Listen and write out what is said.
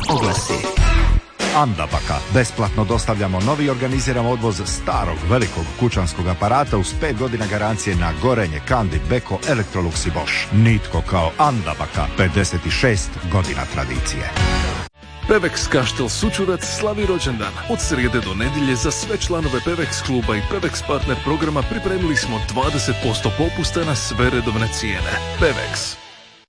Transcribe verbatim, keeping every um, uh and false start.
oglasi. Andabaka. Besplatno dostavljamo novi i organiziramo odvoz starog, velikog kućanskog aparata uz pet godina garancije na gorenje, Kandi, Beko, Electrolux i Bosch. Nitko kao Andabaka. pedeset šest godina tradicije. Pevex Kaštel Sučurac slavi rođendan. Od srijede do nedjelje za sve članove Pevex kluba i Pevex partner programa pripremili smo dvadeset posto popusta na sve redovne cijene. Pevex.